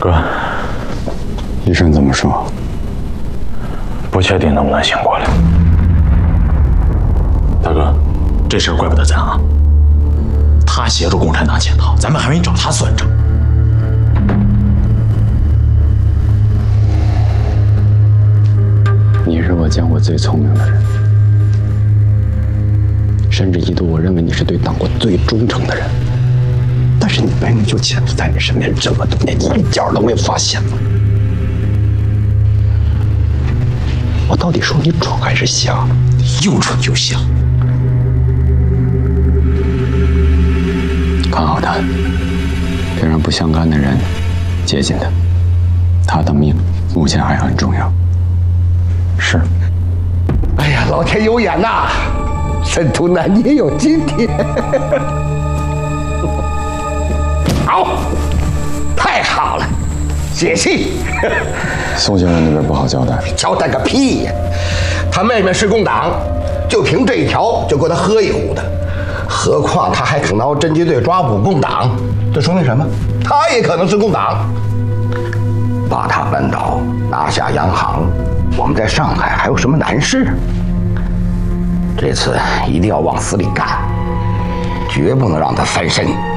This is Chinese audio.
哥， 医生怎么说？ 不确定能不能醒过来。大哥，这事儿怪不得咱啊。他协助共产党潜逃，咱们还没找他算账。 你是我见过最聪明的人，甚至一度我认为你是对党国最忠诚的人。但是你妹妹就潜伏在你身边这么多年，你一点都没有发现吗？我到底说你蠢还是瞎？ 又蠢又瞎。 看好他，别让不相干的人接近他。他的命目前还很重要。 是。 哎呀，老天有眼呐！申屠南也有今天。好，太好了，解气。 宋先生那边不好交代。 交代个屁呀！他妹妹是共党，就凭这一条就够他喝一壶的。何况他还肯闹侦缉队抓捕共党，这说明什么？他也可能是共党。把他扳倒，拿下央行，我们在上海还有什么难事？这次一定要往死里干，绝不能让他翻身。